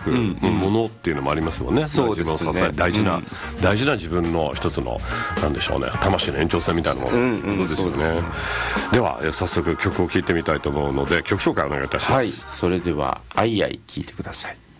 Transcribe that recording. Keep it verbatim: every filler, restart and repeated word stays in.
くものっていうのもありますもんね、うんうん、 そうですね、 自分を支える大事な、うん、大事な自分の一つのなんでしょうね、魂の延長線みたいなものですよね、うんうん、で, ねでは早速曲を聴いてみたいと思うので曲紹介お願いいたします。 はい、それではアイアイ聴いてください。